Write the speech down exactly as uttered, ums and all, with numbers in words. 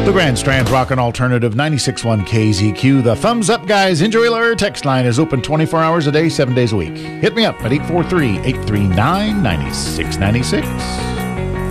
The Grand Strand Rock and Alternative ninety-six point one K Z Q. The Thumbs Up Guys Injury Alert text line is open twenty-four hours a day, seven days a week. Hit me up at eight four three, eight three nine, nine six nine six.